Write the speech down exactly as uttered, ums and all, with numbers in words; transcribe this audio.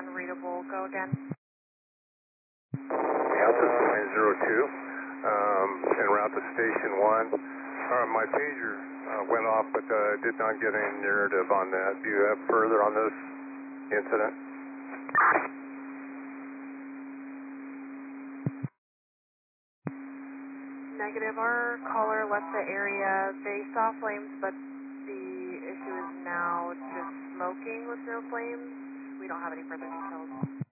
unreadable. Go again. Yeah, this is nine zero two, um, en route to station one. Uh, my pager uh, went off, but uh, did not get any narrative on that. Do you have further on this incident? Negative. Our caller left the area. They saw flames, but the issue is now just smoking with no flames. We don't have any further details.